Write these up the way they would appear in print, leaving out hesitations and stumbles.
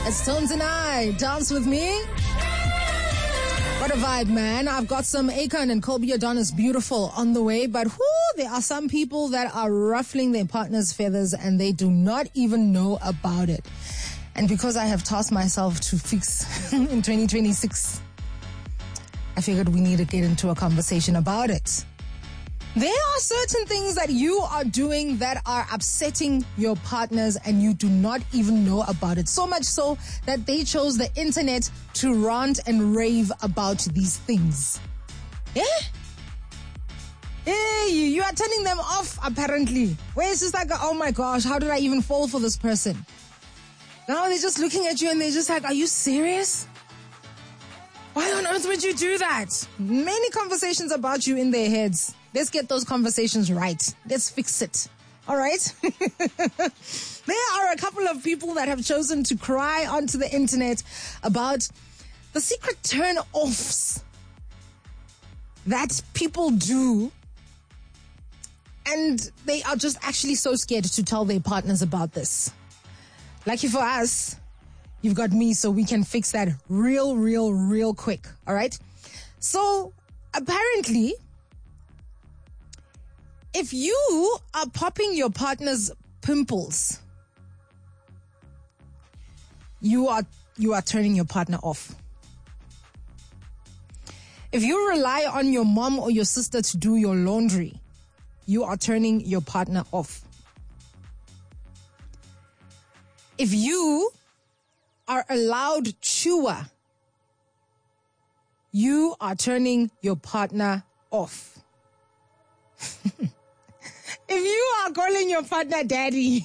It's Tones and I. Dance with me. What a vibe, man. I've got some Akon and Colby Adonis Beautiful on the way, but there are some people that are ruffling their partner's feathers and they do not even know about it. And because I have tasked myself to fix in 2026, I figured we need to get into a conversation about it. There are certain things that you are doing that are upsetting your partners and you do not even know about it. So much so that they chose the internet to rant and rave about these things. Hey, you are turning them off apparently. Where it's just like, oh my gosh, how did I even fall for this person? Now they're just looking at you and they're just like, are you serious? Why on earth would you do that? Many conversations about you in their heads. Let's get those conversations right. Let's fix it. All right? There are a couple of people that have chosen to cry onto the internet about the secret turn-offs that people do. And they are just actually so scared to tell their partners about this. Lucky for us, you've got me, so we can fix that real quick. All right? So, apparently, if you are popping your partner's pimples, you are turning your partner off. If you rely on your mom or your sister to do your laundry, you are turning your partner off. If you are a loud chewer, you are turning your partner off. If you are calling your partner daddy,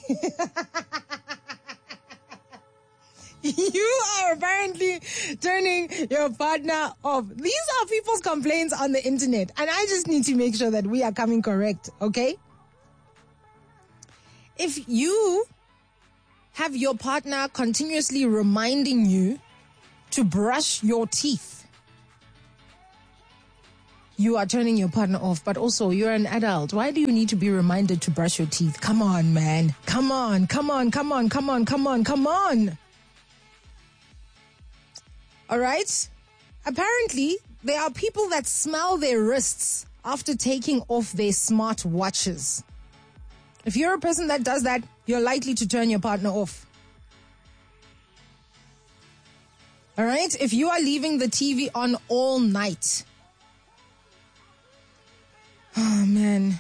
you are apparently turning your partner off. These are people's complaints on the internet, and I just need to make sure that we are coming correct, okay? If you have your partner continuously reminding you to brush your teeth, you are turning your partner off. But also, you're an adult. Why do you need to be reminded to brush your teeth? Come on, man. Come on. All right? Apparently, there are people that smell their wrists after taking off their smart watches. If you're a person that does that, you're likely to turn your partner off. All right? If you are leaving the TV on all night, oh, man.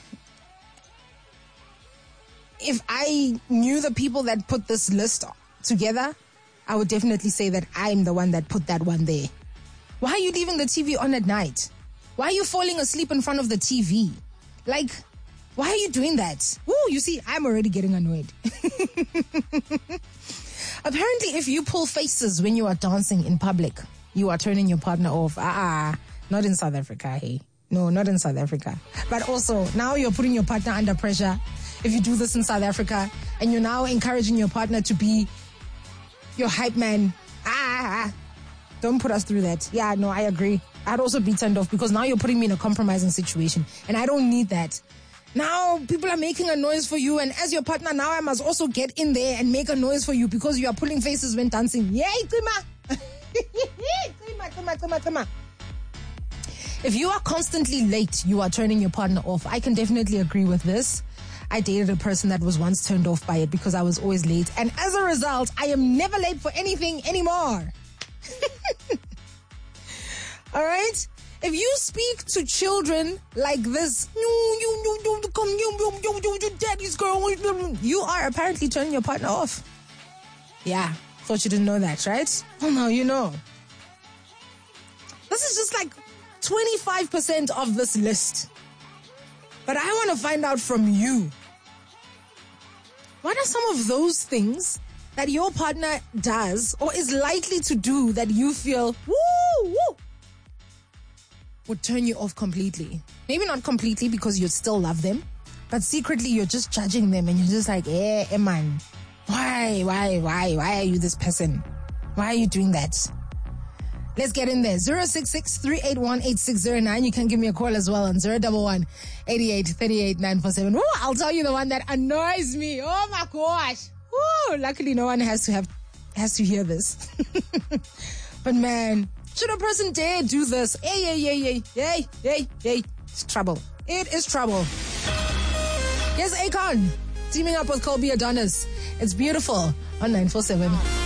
If I knew the people that put this list together, I would definitely say that I'm the one that put that one there. Why are you leaving the TV on at night? Why are you falling asleep in front of the TV? Like, why are you doing that? Woo, you see, I'm already getting annoyed. Apparently, if you pull faces when you are dancing in public, you are turning your partner off. Not in South Africa, hey. No, not in South Africa. But also, now you're putting your partner under pressure. If you do this in South Africa, and you're now encouraging your partner to be your hype man. Don't put us through that. Yeah, no, I agree. I'd also be turned off because now you're putting me in a compromising situation. And I don't need that. Now, people are making a noise for you. And as your partner, now I must also get in there and make a noise for you because you are pulling faces when dancing. Yay, Tima! Tima. If you are constantly late, you are turning your partner off. I can definitely agree with this. I dated a person that was once turned off by it because I was always late. And as a result, I am never late for anything anymore. All right? If you speak to children like this, daddy's girl, you are apparently turning your partner off. Yeah, thought you didn't know that, right? Oh, no, you know. This is just like 25% of this list. But I want to find out from you. What are some of those things that your partner does or is likely to do that you feel, would turn you off completely? Maybe not completely because you still love them, but secretly you're just judging them and you're just like, man, why are you this person? Why are you doing that? Let's get in there. 066-381-8609. You can give me a call as well on 011-8838-947. I'll tell you the one that annoys me. Oh my gosh. Luckily no one has to have has to hear this. But man, should a person dare do this? Hey. It's trouble. It is trouble. Here's Akon teaming up with Colby Adonis. It's beautiful on 947.